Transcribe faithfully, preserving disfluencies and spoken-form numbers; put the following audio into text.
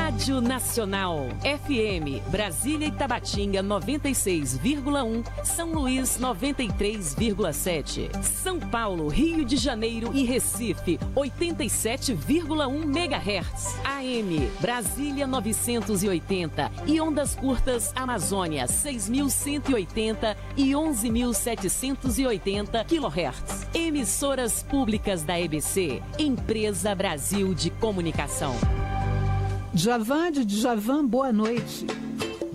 Rádio Nacional. F M, Brasília e Tabatinga noventa e seis vírgula um, São Luís noventa e três vírgula sete, São Paulo, Rio de Janeiro e Recife oitenta e sete vírgula um megahertz. A M, Brasília novecentos e oitenta e ondas curtas Amazônia seis mil cento e oitenta e onze mil setecentos e oitenta quilohertz. Emissoras públicas da E B C, Empresa Brasil de Comunicação. Djavan de Djavan, boa noite.